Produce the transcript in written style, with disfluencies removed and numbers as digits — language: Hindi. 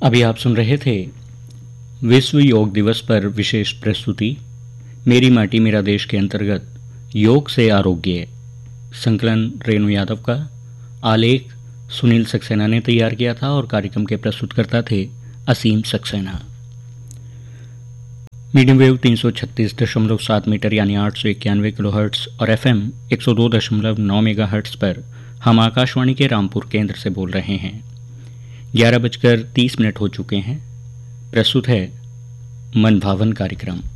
अभी आप सुन रहे थे विश्व योग दिवस पर विशेष प्रस्तुति मेरी माटी मेरा देश के अंतर्गत योग से आरोग्य। संकलन रेणु यादव का, आलेख सुनील सक्सेना ने तैयार किया था और कार्यक्रम के प्रस्तुतकर्ता थे असीम सक्सेना। मीडियम वेव 336.7 मीटर यानी 891 किलोहर्ट्ज़ और एफएम 102.9 मेगाहर्ट्ज़ पर हम आकाशवाणी के रामपुर केंद्र से बोल रहे हैं। 11:30 हो चुके हैं। प्रस्तुत है मन भावन कार्यक्रम।